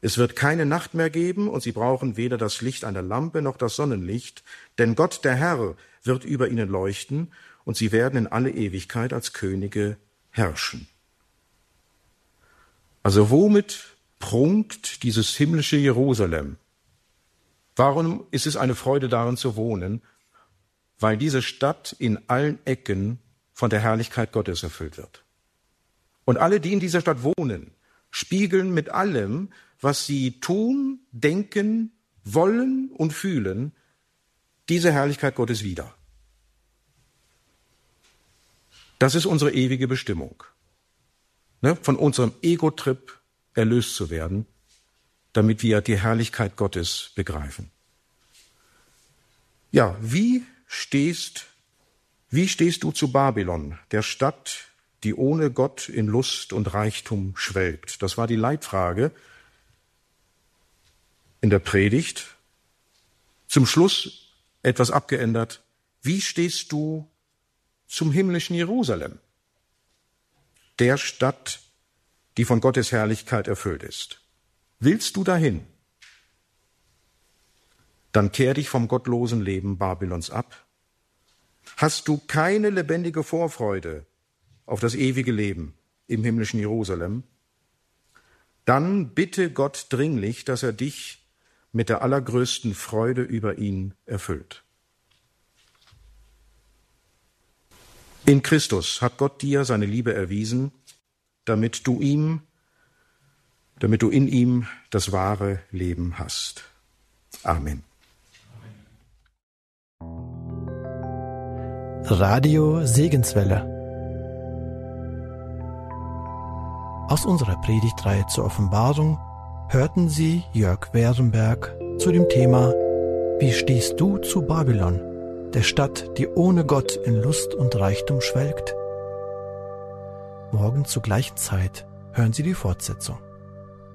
Es wird keine Nacht mehr geben, und sie brauchen weder das Licht einer Lampe noch das Sonnenlicht, denn Gott, der Herr, wird über ihnen leuchten, und sie werden in alle Ewigkeit als Könige herrschen. Also womit prunkt dieses himmlische Jerusalem? Warum ist es eine Freude, darin zu wohnen? Weil diese Stadt in allen Ecken von der Herrlichkeit Gottes erfüllt wird. Und alle, die in dieser Stadt wohnen, spiegeln mit allem, was sie tun, denken, wollen und fühlen, diese Herrlichkeit Gottes wider. Das ist unsere ewige Bestimmung, von unserem Ego-Trip erlöst zu werden, damit wir die Herrlichkeit Gottes begreifen. Ja, wie stehst du zu Babylon, der Stadt, die ohne Gott in Lust und Reichtum schwelgt? Das war die Leitfrage in der Predigt. Zum Schluss etwas abgeändert. Wie stehst du zum himmlischen Jerusalem, der Stadt, die von Gottes Herrlichkeit erfüllt ist? Willst du dahin? Dann kehr dich vom gottlosen Leben Babylons ab. Hast du keine lebendige Vorfreude auf das ewige Leben im himmlischen Jerusalem? Dann bitte Gott dringlich, dass er dich mit der allergrößten Freude über ihn erfüllt. In Christus hat Gott dir seine Liebe erwiesen, damit du in ihm das wahre Leben hast. Amen. Radio Segenswelle. Aus unserer Predigtreihe zur Offenbarung hörten Sie Jörg Werenberg zu dem Thema Wie stehst du zu Babylon, der Stadt, die ohne Gott in Lust und Reichtum schwelgt? Morgen zur gleichen Zeit hören Sie die Fortsetzung.